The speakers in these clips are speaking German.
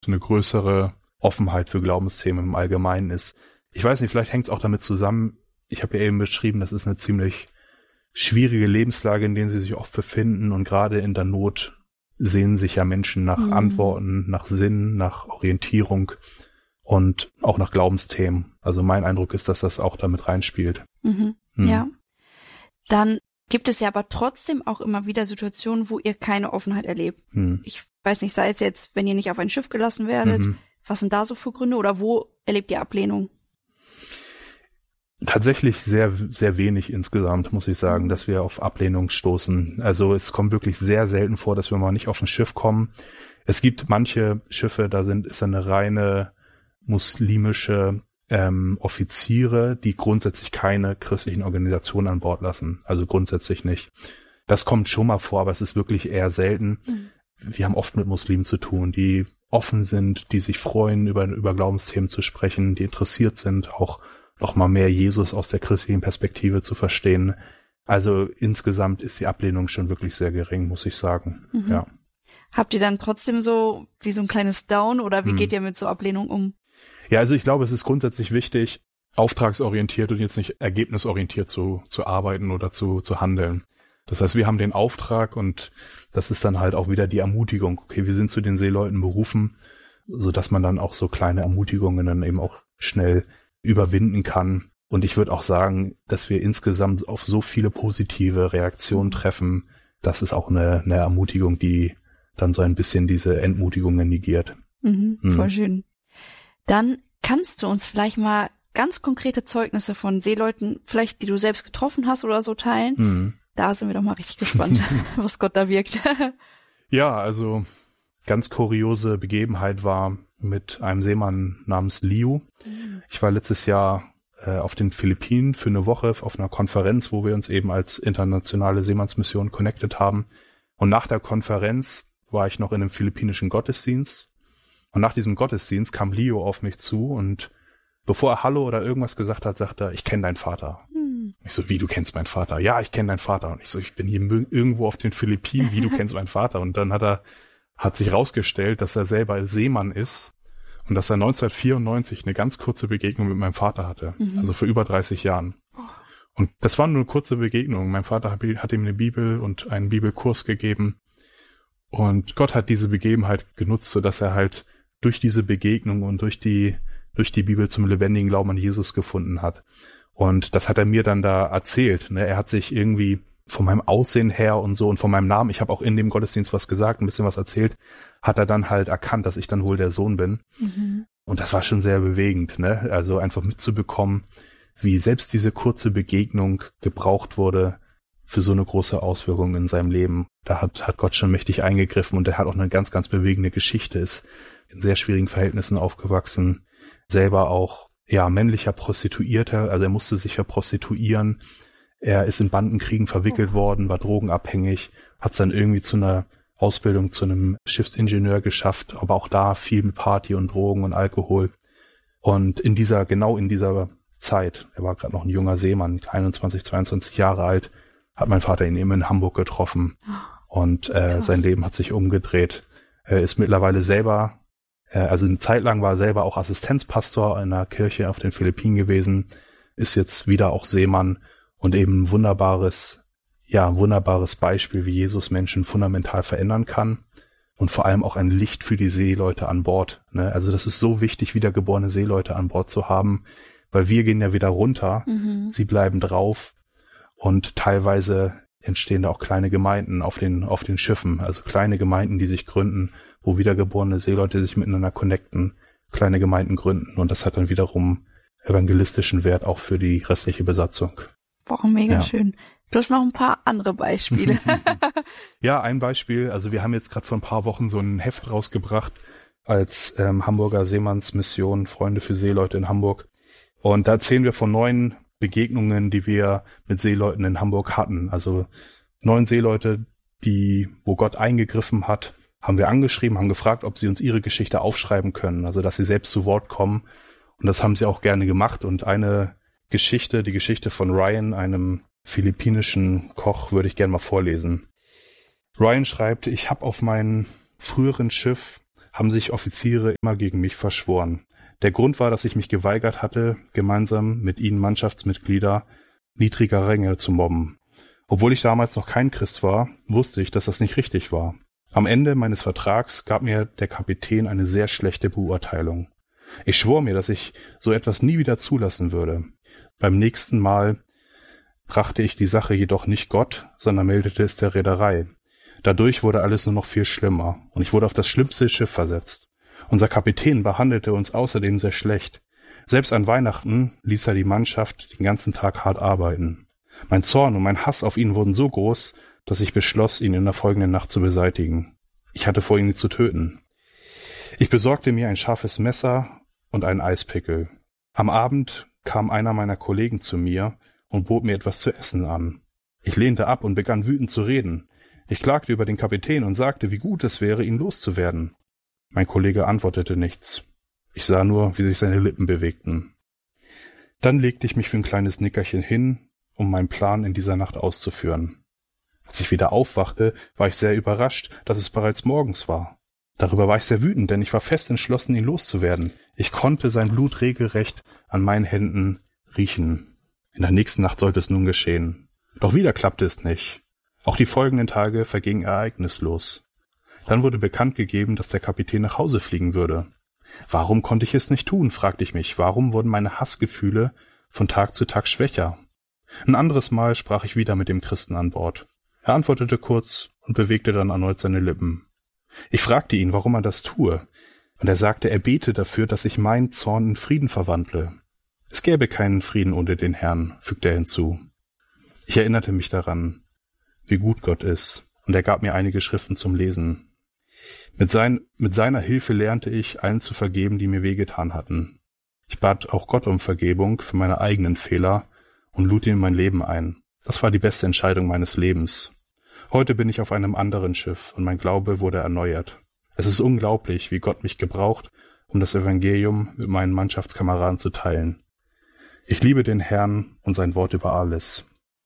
so eine größere Offenheit für Glaubensthemen im Allgemeinen ist. Ich weiß nicht, vielleicht hängt es auch damit zusammen, ich habe ja eben beschrieben, das ist eine ziemlich schwierige Lebenslage, in der sie sich oft befinden, und gerade in der Not sehnen sich ja Menschen nach Antworten, nach Sinn, nach Orientierung und auch nach Glaubensthemen. Also mein Eindruck ist, dass das auch damit reinspielt. Ja. Dann gibt es ja aber trotzdem auch immer wieder Situationen, wo ihr keine Offenheit erlebt. Ich weiß nicht, sei es jetzt, wenn ihr nicht auf ein Schiff gelassen werdet, was sind da so für Gründe, oder wo erlebt ihr Ablehnung? Tatsächlich sehr, sehr wenig insgesamt, muss ich sagen, dass wir auf Ablehnung stoßen. Also es kommt wirklich sehr selten vor, dass wir mal nicht auf ein Schiff kommen. Es gibt manche Schiffe, ist eine reine muslimische Offiziere, die grundsätzlich keine christlichen Organisationen an Bord lassen. Also grundsätzlich nicht. Das kommt schon mal vor, aber es ist wirklich eher selten. Wir haben oft mit Muslimen zu tun, die offen sind, die sich freuen, über Glaubensthemen zu sprechen, die interessiert sind, auch noch mal mehr Jesus aus der christlichen Perspektive zu verstehen. Also insgesamt ist die Ablehnung schon wirklich sehr gering, muss ich sagen. Ja. Habt ihr dann trotzdem so wie so ein kleines Down, oder wie geht ihr mit so Ablehnung um? Ja, also ich glaube, es ist grundsätzlich wichtig, auftragsorientiert und jetzt nicht ergebnisorientiert zu arbeiten oder zu handeln. Das heißt, wir haben den Auftrag, und das ist dann halt auch wieder die Ermutigung. Okay, wir sind zu den Seeleuten berufen, sodass man dann auch so kleine Ermutigungen dann eben auch schnell überwinden kann. Und ich würde auch sagen, dass wir insgesamt auf so viele positive Reaktionen treffen, das ist auch eine Ermutigung, die dann so ein bisschen diese Entmutigungen negiert. Voll schön. Dann kannst du uns vielleicht mal ganz konkrete Zeugnisse von Seeleuten, vielleicht die du selbst getroffen hast oder so, teilen. Da sind wir doch mal richtig gespannt, was Gott da wirkt. Ja, also ganz kuriose Begebenheit war mit einem Seemann namens Liu. Ich war letztes Jahr auf den Philippinen für eine Woche auf einer Konferenz, wo wir uns eben als internationale Seemannsmission connected haben. Und nach der Konferenz war ich noch in einem philippinischen Gottesdienst. Und nach diesem Gottesdienst kam Liu auf mich zu, und bevor er Hallo oder irgendwas gesagt hat, sagt er, ich kenne deinen Vater. Ich so, wie, du kennst meinen Vater? Ja, ich kenne deinen Vater. Und ich so, ich bin hier irgendwo auf den Philippinen, wie, du kennst meinen Vater? Und dann hat sich rausgestellt, dass er selber Seemann ist und dass er 1994 eine ganz kurze Begegnung mit meinem Vater hatte. Also vor über 30 Jahren. Und das war nur eine kurze Begegnung. Mein Vater hat ihm eine Bibel und einen Bibelkurs gegeben. Und Gott hat diese Begebenheit genutzt, sodass er halt durch diese Begegnung und durch die Bibel zum lebendigen Glauben an Jesus gefunden hat. Und das hat er mir dann da erzählt. Ne? Er hat sich irgendwie von meinem Aussehen her und so und von meinem Namen, ich habe auch in dem Gottesdienst was gesagt, ein bisschen was erzählt, hat er dann halt erkannt, dass ich dann wohl der Sohn bin. Und das war schon sehr bewegend, ne? Also einfach mitzubekommen, wie selbst diese kurze Begegnung gebraucht wurde für so eine große Auswirkung in seinem Leben. Da hat Gott schon mächtig eingegriffen, und er hat auch eine ganz, ganz bewegende Geschichte, ist in sehr schwierigen Verhältnissen aufgewachsen, selber auch männlicher Prostituierter, also er musste sich ja prostituieren. Er ist in Bandenkriegen verwickelt worden, war drogenabhängig, hat es dann irgendwie zu einer Ausbildung zu einem Schiffsingenieur geschafft, aber auch da viel mit Party und Drogen und Alkohol. Und genau in dieser Zeit, er war gerade noch ein junger Seemann, 21, 22 Jahre alt, hat mein Vater ihn eben in Hamburg getroffen, und sein Leben hat sich umgedreht. Er ist mittlerweile selber, also eine Zeit lang war er selber auch Assistenzpastor in einer Kirche auf den Philippinen gewesen, ist jetzt wieder auch Seemann, und eben ein wunderbares Beispiel, wie Jesus Menschen fundamental verändern kann, und vor allem auch ein Licht für die Seeleute an Bord. Ne? Also das ist so wichtig, wiedergeborene Seeleute an Bord zu haben, weil wir gehen ja wieder runter, sie bleiben drauf, und teilweise entstehen da auch kleine Gemeinden auf den Schiffen, also kleine Gemeinden, die sich gründen, wo wiedergeborene Seeleute sich miteinander connecten, kleine Gemeinden gründen, und das hat dann wiederum evangelistischen Wert auch für die restliche Besatzung. Boah, mega schön. Du hast noch ein paar andere Beispiele. Ja, ein Beispiel, also wir haben jetzt gerade vor ein paar Wochen so ein Heft rausgebracht als Hamburger Seemannsmission, Freunde für Seeleute in Hamburg. Und da erzählen wir von 9 Begegnungen, die wir mit Seeleuten in Hamburg hatten. Also 9 Seeleute, wo Gott eingegriffen hat, haben wir angeschrieben, haben gefragt, ob sie uns ihre Geschichte aufschreiben können, also dass sie selbst zu Wort kommen. Und das haben sie auch gerne gemacht. Und eine Geschichte, die Geschichte von Ryan, einem philippinischen Koch, würde ich gerne mal vorlesen. Ryan schreibt, ich habe auf meinem früheren Schiff haben sich Offiziere immer gegen mich verschworen. Der Grund war, dass ich mich geweigert hatte, gemeinsam mit ihnen Mannschaftsmitglieder niedriger Ränge zu mobben. Obwohl ich damals noch kein Christ war, wusste ich, dass das nicht richtig war. Am Ende meines Vertrags gab mir der Kapitän eine sehr schlechte Beurteilung. Ich schwor mir, dass ich so etwas nie wieder zulassen würde. Beim nächsten Mal brachte ich die Sache jedoch nicht Gott, sondern meldete es der Reederei. Dadurch wurde alles nur noch viel schlimmer und ich wurde auf das schlimmste Schiff versetzt. Unser Kapitän behandelte uns außerdem sehr schlecht. Selbst an Weihnachten ließ er die Mannschaft den ganzen Tag hart arbeiten. Mein Zorn und mein Hass auf ihn wurden so groß, dass ich beschloss, ihn in der folgenden Nacht zu beseitigen. Ich hatte vor, ihn zu töten. Ich besorgte mir ein scharfes Messer und einen Eispickel. Am Abend kam einer meiner Kollegen zu mir und bot mir etwas zu essen an. Ich lehnte ab und begann wütend zu reden. Ich klagte über den Kapitän und sagte, wie gut es wäre, ihn loszuwerden. Mein Kollege antwortete nichts. Ich sah nur, wie sich seine Lippen bewegten. Dann legte ich mich für ein kleines Nickerchen hin, um meinen Plan in dieser Nacht auszuführen. Als ich wieder aufwachte, war ich sehr überrascht, dass es bereits morgens war. Darüber war ich sehr wütend, denn ich war fest entschlossen, ihn loszuwerden. Ich konnte sein Blut regelrecht an meinen Händen riechen. In der nächsten Nacht sollte es nun geschehen. Doch wieder klappte es nicht. Auch die folgenden Tage vergingen ereignislos. Dann wurde bekannt gegeben, dass der Kapitän nach Hause fliegen würde. Warum konnte ich es nicht tun, fragte ich mich. Warum wurden meine Hassgefühle von Tag zu Tag schwächer? Ein anderes Mal sprach ich wieder mit dem Christen an Bord. Er antwortete kurz und bewegte dann erneut seine Lippen. Ich fragte ihn, warum er das tue, und er sagte, er bete dafür, dass ich meinen Zorn in Frieden verwandle. Es gäbe keinen Frieden ohne den Herrn, fügte er hinzu. Ich erinnerte mich daran, wie gut Gott ist, und er gab mir einige Schriften zum Lesen. Mit seiner Hilfe lernte ich, allen zu vergeben, die mir wehgetan hatten. Ich bat auch Gott um Vergebung für meine eigenen Fehler und lud ihn in mein Leben ein. Das war die beste Entscheidung meines Lebens. Heute bin ich auf einem anderen Schiff und mein Glaube wurde erneuert. Es ist unglaublich, wie Gott mich gebraucht, um das Evangelium mit meinen Mannschaftskameraden zu teilen. Ich liebe den Herrn und sein Wort über alles.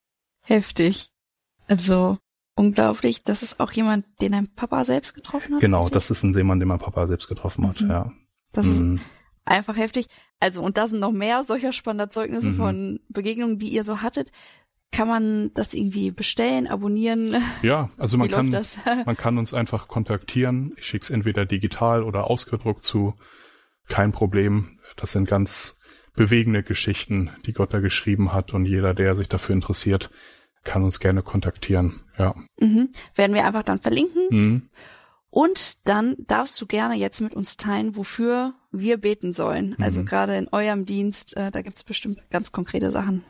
Heftig. Also unglaublich. Das ist auch jemand, den dein Papa selbst getroffen hat? Genau, das ist ein Seemann, den mein Papa selbst getroffen hat, ja. Das ist einfach heftig. Also, und da sind noch mehr solcher spannender Zeugnisse von Begegnungen, die ihr so hattet. Kann man das irgendwie bestellen, abonnieren? Ja, also man kann uns einfach kontaktieren. Ich schicke es entweder digital oder ausgedruckt zu. Kein Problem. Das sind ganz bewegende Geschichten, die Gott da geschrieben hat. Und jeder, der sich dafür interessiert, kann uns gerne kontaktieren. Ja. Werden wir einfach dann verlinken. Und dann darfst du gerne jetzt mit uns teilen, wofür wir beten sollen. Also gerade in eurem Dienst, da gibt es bestimmt ganz konkrete Sachen.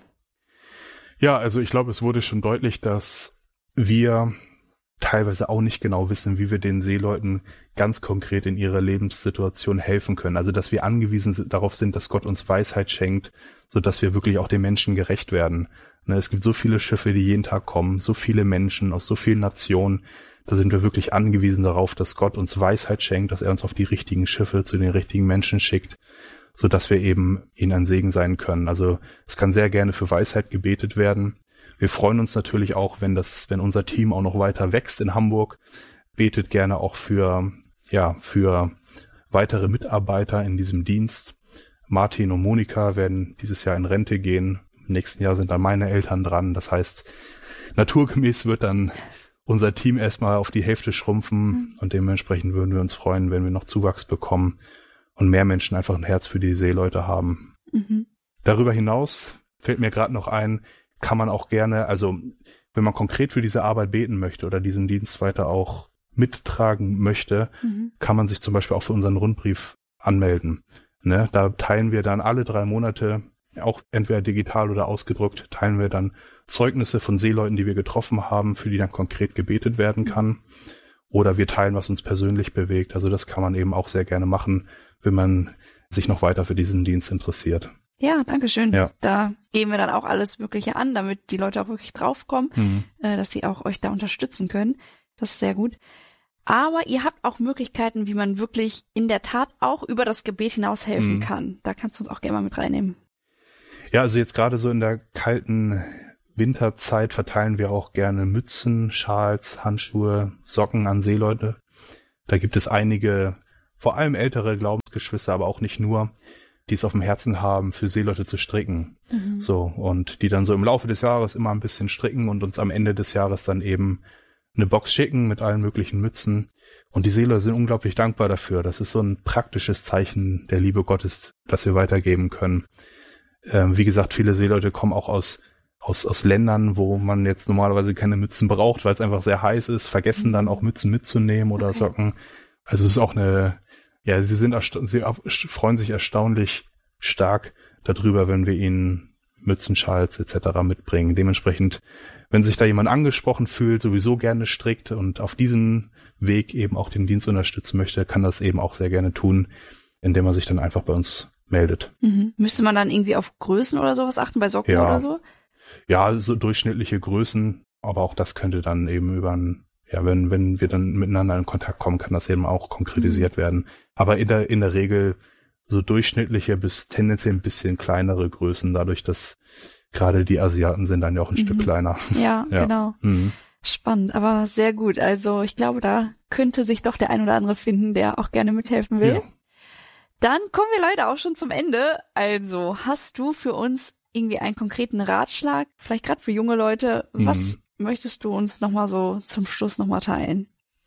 Ja, also ich glaube, es wurde schon deutlich, dass wir teilweise auch nicht genau wissen, wie wir den Seeleuten ganz konkret in ihrer Lebenssituation helfen können. Also dass wir angewiesen darauf sind, dass Gott uns Weisheit schenkt, sodass wir wirklich auch den Menschen gerecht werden. Es gibt so viele Schiffe, die jeden Tag kommen, so viele Menschen aus so vielen Nationen. Da sind wir wirklich angewiesen darauf, dass Gott uns Weisheit schenkt, dass er uns auf die richtigen Schiffe zu den richtigen Menschen schickt, sodass wir eben ihnen ein Segen sein können. Also es kann sehr gerne für Weisheit gebetet werden. Wir freuen uns natürlich auch, wenn unser Team auch noch weiter wächst in Hamburg. Betet gerne auch für weitere Mitarbeiter in diesem Dienst. Martin und Monika werden dieses Jahr in Rente gehen. Im nächsten Jahr sind dann meine Eltern dran. Das heißt, naturgemäß wird dann unser Team erstmal auf die Hälfte schrumpfen und dementsprechend würden wir uns freuen, wenn wir noch Zuwachs bekommen und mehr Menschen einfach ein Herz für die Seeleute haben. Darüber hinaus fällt mir gerade noch ein, kann man auch gerne, also wenn man konkret für diese Arbeit beten möchte oder diesen Dienst weiter auch mittragen möchte, kann man sich zum Beispiel auch für unseren Rundbrief anmelden. Da teilen wir dann alle 3 Monate, auch entweder digital oder ausgedruckt, teilen wir dann Zeugnisse von Seeleuten, die wir getroffen haben, für die dann konkret gebetet werden kann. Oder wir teilen, was uns persönlich bewegt. Also das kann man eben auch sehr gerne machen, wenn man sich noch weiter für diesen Dienst interessiert. Ja, danke schön. Ja. Da geben wir dann auch alles Mögliche an, damit die Leute auch wirklich draufkommen, dass sie auch euch da unterstützen können. Das ist sehr gut. Aber ihr habt auch Möglichkeiten, wie man wirklich in der Tat auch über das Gebet hinaus helfen kann. Da kannst du uns auch gerne mal mit reinnehmen. Ja, also jetzt gerade so in der kalten Winterzeit verteilen wir auch gerne Mützen, Schals, Handschuhe, Socken an Seeleute. Da gibt es einige vor allem ältere Glaubensgeschwister, aber auch nicht nur, die es auf dem Herzen haben, für Seeleute zu stricken. So, und die dann so im Laufe des Jahres immer ein bisschen stricken und uns am Ende des Jahres dann eben eine Box schicken mit allen möglichen Mützen. Und die Seeleute sind unglaublich dankbar dafür. Das ist so ein praktisches Zeichen der Liebe Gottes, das wir weitergeben können. Wie gesagt, viele Seeleute kommen auch aus Ländern, wo man jetzt normalerweise keine Mützen braucht, weil es einfach sehr heiß ist, vergessen dann auch Mützen mitzunehmen oder Socken. Also es ist auch sie freuen sich erstaunlich stark darüber, wenn wir ihnen Mützen, Schals etc. mitbringen. Dementsprechend, wenn sich da jemand angesprochen fühlt, sowieso gerne strickt und auf diesem Weg eben auch den Dienst unterstützen möchte, kann das eben auch sehr gerne tun, indem er sich dann einfach bei uns meldet. Müsste man dann irgendwie auf Größen oder sowas achten, bei Socken oder so? Ja, so durchschnittliche Größen, aber auch das könnte dann eben wenn wir dann miteinander in Kontakt kommen, kann das eben auch konkretisiert werden. Aber in der Regel so durchschnittliche bis tendenziell ein bisschen kleinere Größen, dadurch, dass gerade die Asiaten sind dann ja auch ein Stück kleiner. Ja. Genau. Spannend, aber sehr gut. Also ich glaube, da könnte sich doch der ein oder andere finden, der auch gerne mithelfen will. Ja. Dann kommen wir leider auch schon zum Ende. Also hast du für uns irgendwie einen konkreten Ratschlag, vielleicht gerade für junge Leute? Was möchtest du uns nochmal so zum Schluss nochmal teilen?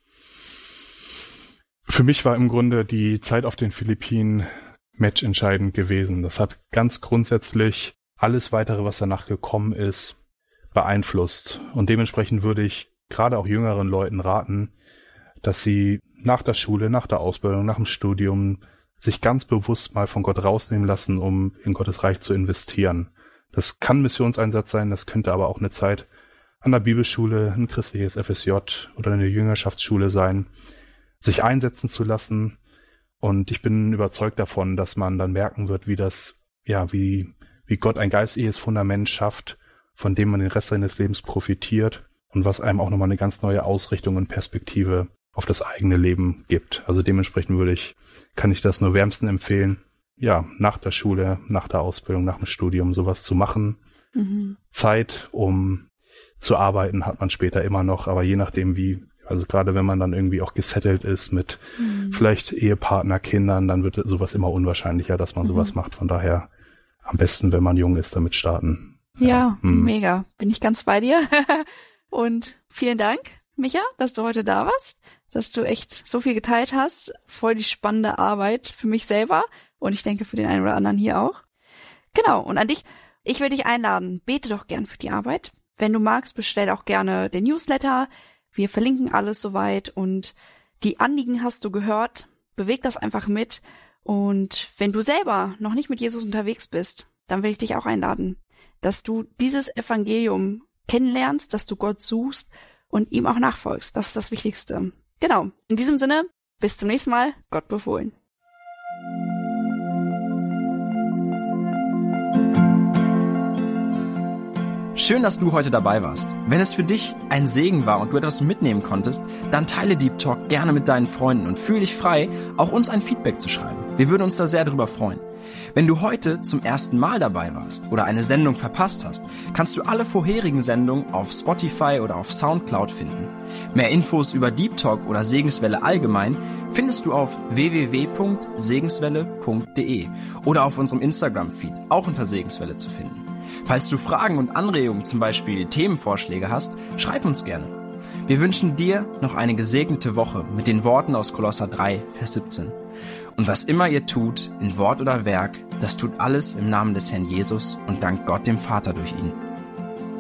Für mich war im Grunde die Zeit auf den Philippinen matchentscheidend gewesen. Das hat ganz grundsätzlich alles weitere, was danach gekommen ist, beeinflusst. Und dementsprechend würde ich gerade auch jüngeren Leuten raten, dass sie nach der Schule, nach der Ausbildung, nach dem Studium sich ganz bewusst mal von Gott rausnehmen lassen, um in Gottes Reich zu investieren. Das kann Missionseinsatz sein, das könnte aber auch eine Zeit an der Bibelschule, ein christliches FSJ oder eine Jüngerschaftsschule sein, sich einsetzen zu lassen. Und ich bin überzeugt davon, dass man dann merken wird, wie Gott ein geistliches Fundament schafft, von dem man den Rest seines Lebens profitiert und was einem auch nochmal eine ganz neue Ausrichtung und Perspektive auf das eigene Leben gibt. Also dementsprechend kann ich das nur wärmsten empfehlen, nach der Schule, nach der Ausbildung, nach dem Studium sowas zu machen. Zeit, um zu arbeiten, hat man später immer noch, aber je nachdem also gerade wenn man dann irgendwie auch gesettelt ist mit vielleicht Ehepartner, Kindern, dann wird sowas immer unwahrscheinlicher, dass man sowas macht. Von daher am besten, wenn man jung ist, damit starten. Ja, mega. Bin ich ganz bei dir. Und vielen Dank, Micha, dass du heute da warst, dass du echt so viel geteilt hast. Voll die spannende Arbeit für mich selber und ich denke für den einen oder anderen hier auch. Genau, und an dich, ich will dich einladen, bete doch gern für die Arbeit. Wenn du magst, bestell auch gerne den Newsletter. Wir verlinken alles soweit und die Anliegen hast du gehört. Beweg das einfach mit. Und wenn du selber noch nicht mit Jesus unterwegs bist, dann will ich dich auch einladen, dass du dieses Evangelium kennenlernst, dass du Gott suchst und ihm auch nachfolgst. Das ist das Wichtigste. Genau. In diesem Sinne, bis zum nächsten Mal. Gott befohlen. Schön, dass du heute dabei warst. Wenn es für dich ein Segen war und du etwas mitnehmen konntest, dann teile Deep Talk gerne mit deinen Freunden und fühl dich frei, auch uns ein Feedback zu schreiben. Wir würden uns da sehr darüber freuen. Wenn du heute zum ersten Mal dabei warst oder eine Sendung verpasst hast, kannst du alle vorherigen Sendungen auf Spotify oder auf Soundcloud finden. Mehr Infos über Deep Talk oder Segenswelle allgemein findest du auf www.segenswelle.de oder auf unserem Instagram-Feed, auch unter Segenswelle zu finden. Falls du Fragen und Anregungen, zum Beispiel Themenvorschläge hast, schreib uns gerne. Wir wünschen dir noch eine gesegnete Woche mit den Worten aus Kolosser 3, Vers 17. Und was immer ihr tut, in Wort oder Werk, das tut alles im Namen des Herrn Jesus und dankt Gott dem Vater durch ihn.